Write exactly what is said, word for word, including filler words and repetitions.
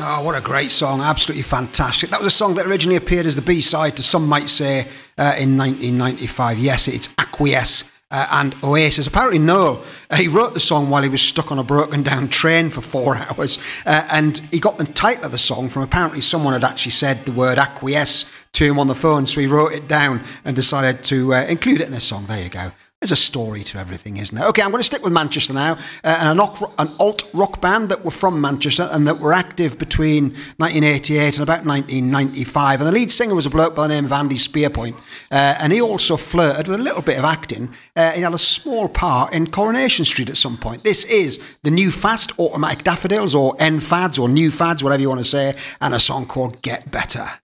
Oh, what a great song. Absolutely fantastic. That was a song that originally appeared as the B-side to Some Might Say uh, in nineteen ninety-five. Yes, it's Acquiesce uh, and Oasis. Apparently Noel, uh, he wrote the song while he was stuck on a broken down train for four hours. Uh, and he got the title of the song from apparently someone had actually said the word acquiesce to him on the phone. So he wrote it down and decided to uh, include it in a song. There you go. There's a story to everything, isn't there? Okay, I'm going to stick with Manchester now. Uh, and an, an alt-rock band that were from Manchester and that were active between nineteen eighty-eight and about nineteen ninety-five. And the lead singer was a bloke by the name of Andy Spearpoint. Uh, and he also flirted with a little bit of acting. Uh, he had a small part in Coronation Street at some point. This is the New Fast Automatic Daffodils, or N Fads, or New Fads, whatever you want to say, and a song called Get Better.